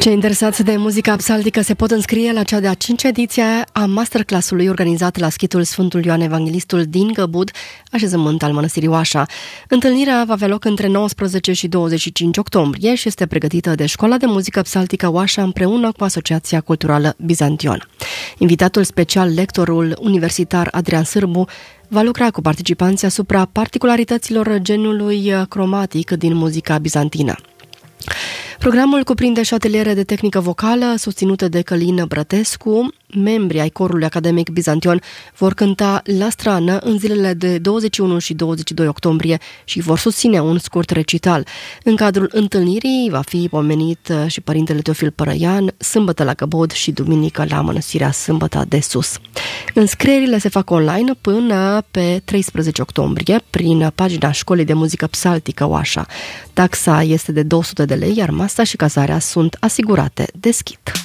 Cei interesați de muzica psaltică se pot înscrie la cea de-a 5-a ediție a masterclass-ului organizat la schitul Sfântul Ioan Evanghelistul din Găbud, așezământ al Mănăstirii Oașa. Întâlnirea va avea loc între 19 și 25 octombrie și este pregătită de Școala de Muzică Psaltică Oașa împreună cu Asociația Culturală Bizantion. Invitatul special, lectorul universitar Adrian Sârbu, va lucra cu participanții asupra particularităților genului cromatic din muzica bizantină. Programul cuprinde și ateliere de tehnică vocală susținute de Călin Brătescu. Membrii ai corului academic Bizantion vor cânta la strană în zilele de 21 și 22 octombrie și vor susține un scurt recital. În cadrul întâlnirii va fi pomenit și părintele Teofil Părăian, sâmbătă la Găbod și duminică la Mănăstirea Sâmbăta de Sus. Înscrierile se fac online până pe 13 octombrie prin pagina Școlii de Muzică Psaltică Oașa. Taxa este de 200 de lei, iar masa și cazarea sunt asigurate de schit.